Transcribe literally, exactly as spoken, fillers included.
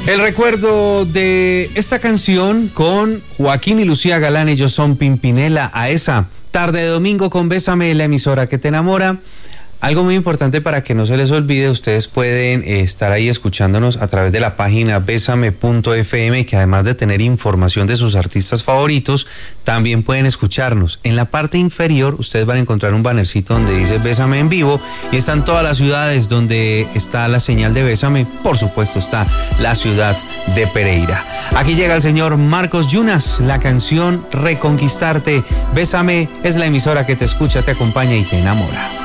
El recuerdo de esta canción con Joaquín y Lucía Galán, ellos son Pimpinela, a esa tarde de domingo con Bésame, la emisora que te enamora. Algo muy importante para que no se les olvide, ustedes pueden estar ahí escuchándonos a través de la página besame punto efe eme, que además de tener información de sus artistas favoritos, también pueden escucharnos. En la parte inferior ustedes van a encontrar un bannercito donde dice Bésame en vivo y están todas las ciudades donde está la señal de Bésame. Por supuesto está la ciudad de Pereira. Aquí llega el señor Marcos Yunas, la canción Reconquistarte. Bésame es la emisora que te escucha, te acompaña y te enamora.